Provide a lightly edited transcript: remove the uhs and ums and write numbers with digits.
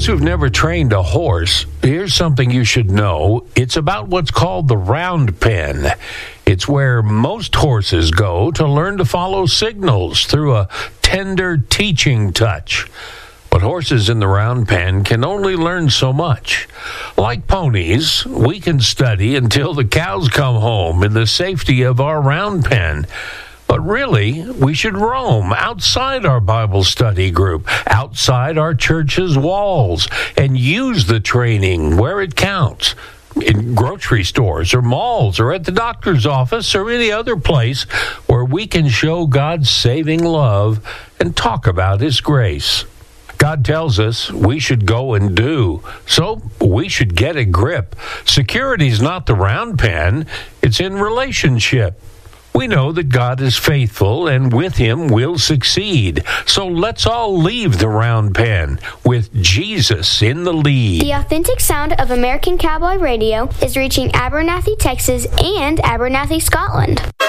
those who've never trained a horse, here's something you should know. It's about what's called the round pen. It's where most horses go to learn to follow signals through a tender teaching touch. But horses in the round pen can only learn so much. Like ponies, we can study until the cows come home in the safety of our round pen. But really, we should roam outside our Bible study group, outside our church's walls, and use the training where it counts. In grocery stores or malls or at the doctor's office or any other place where we can show God's saving love and talk about His grace. God tells us we should go and do, so we should get a grip. Security's not the round pen, it's in relationship. We know that God is faithful, and with Him we'll succeed. So let's all leave the round pen with Jesus in the lead. The authentic sound of American Cowboy Radio is reaching Abernathy, Texas, and Abernathy, Scotland.